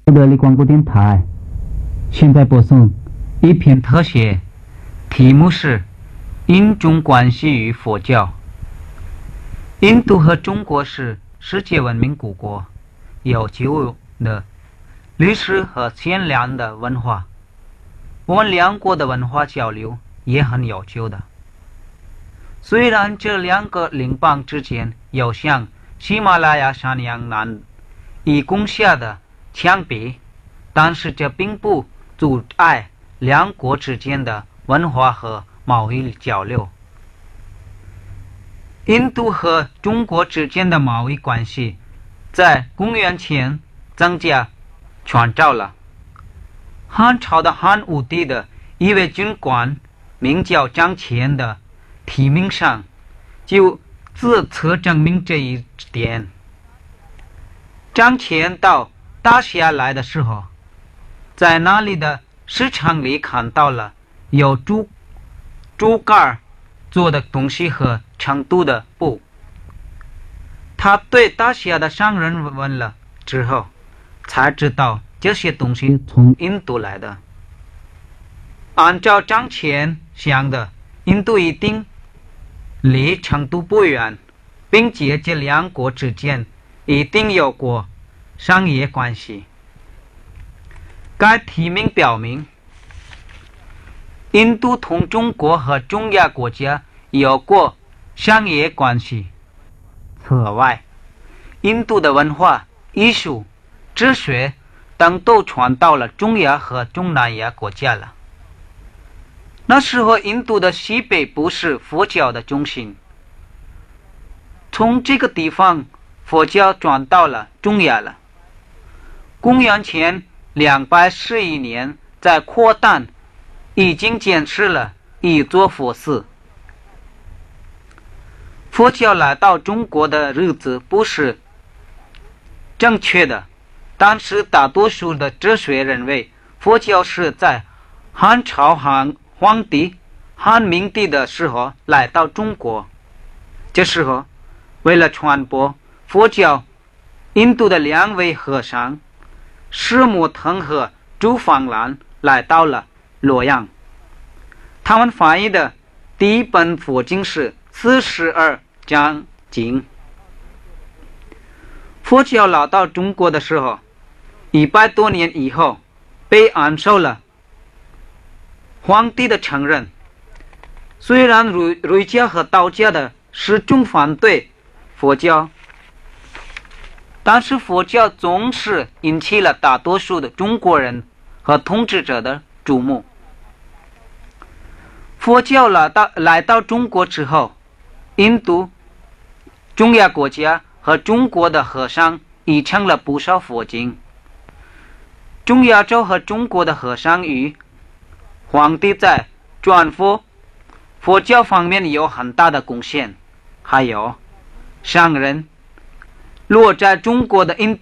德利广播电台现在播送一篇特写，题目是印中关系与佛教。印度和中国是世界文明古国，有久远的历史和鲜亮的文化。我们两国的文化交流也很有趣的。虽然这两个邻邦之间有像喜马拉雅山一样难以攻下的墙壁，但是这并不阻碍两国之间的文化和贸易交流。印度和中国之间的贸易关系在公元前增加创造了。汉朝的汉武帝的一位军官名叫张骞的题名上就自测证明这一点。张骞到大西亚来的时候，在那里的市场里看到了有竹竿做的东西和成都的布。他对大西亚的商人问了之后，才知道这些东西从印度来的。按照张骞想的，印度一定离成都不远，并且这两国之间一定有过商业关系。该题名表明，印度同中国和中亚国家有过商业关系。此外，印度的文化、艺术、哲学等都传到了中亚和中南亚国家了。那时候印度的西北部是佛教的中心，从这个地方佛教转到了中亚了。公元前211年，在扩旦已经建设了一座佛寺。佛教来到中国的日子不是正确的，但是大多数的哲学认为佛教是在汉朝皇帝汉明帝的时候来到中国。这时候为了传播佛教，印度的两位和尚释木腾和朱芳兰来到了洛阳。他们翻译的第一本佛经是42章经。佛教来到中国的时候，100多年以后被按受了皇帝的承认。虽然儒家和道家的始终反对佛教，但是佛教总是引起了大多数的中国人和统治者的注目。佛教来到中国之后，印度、中亚国家和中国的和尚译成了不少佛经。中亚洲和中国的和尚与皇帝在传佛教方面有很大的贡献。还有商人落在中国的印